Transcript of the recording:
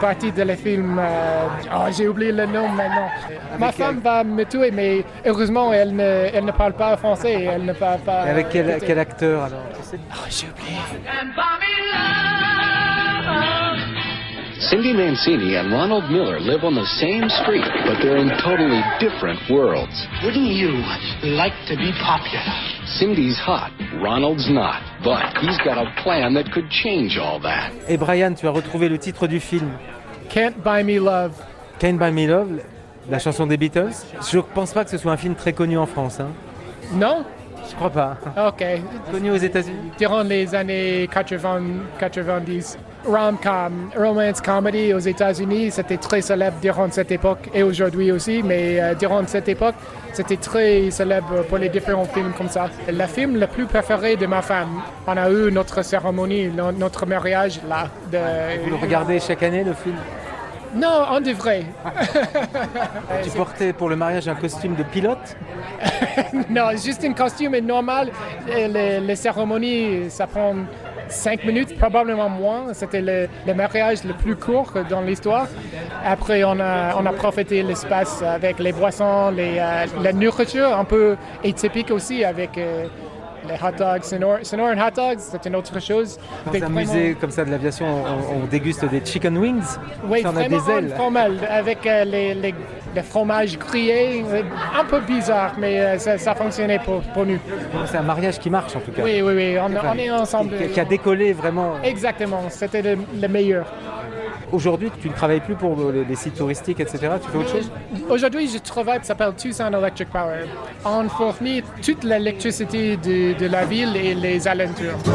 partie de le film. J'ai oublié le nom maintenant. Ma femme va me tuer, mais heureusement, elle ne parle pas français. Elle ne parle pas. Et avec quel acteur alors tu sais? J'ai oublié. Cindy Mancini and Ronald Miller live on the same street, but they're in totally different worlds. Wouldn't you like to be popular? Cindy's hot, Ronald's not, but he's got a plan that could change all that. Et Brian, tu as retrouvé le titre du film. Can't Buy Me Love. Can't Buy Me Love, la chanson des Beatles. Je pense pas que ce soit un film très connu en France. Hein. Non? Je crois pas. Ok. Connu aux États-Unis. Durant les années 90, rom-com, romance comedy aux États-Unis, c'était très célèbre durant cette époque et aujourd'hui aussi, mais durant cette époque, c'était très célèbre pour les différents films comme ça. Le film le plus préféré de ma femme, on a eu notre cérémonie, notre mariage là. Vous le regardez chaque année le film? Non, on devrait. Tu portais pour le mariage un costume de pilote? Non, juste un costume normal. Les cérémonies, ça prend 5 minutes, probablement moins. C'était le mariage le plus court dans l'histoire. Après, on a profité de l'espace avec les boissons, la nourriture un peu atypique aussi avec les hot dogs, Sonoran hot dogs, c'est une autre chose. Dans un musée comme ça de l'aviation, on déguste des chicken wings. Oui, ça en a vraiment des ailes. informel, avec le fromage grillé, un peu bizarre, mais ça fonctionnait pour nous. C'est un mariage qui marche en tout cas. Oui, on est ensemble. Qui a décollé vraiment. Exactement, c'était le meilleur. Aujourd'hui, tu ne travailles plus pour les sites touristiques, etc. Tu fais autre chose? Aujourd'hui, je travaille, ça s'appelle Tucson Electric Power. On fournit toute l'électricité de la ville et les alentours.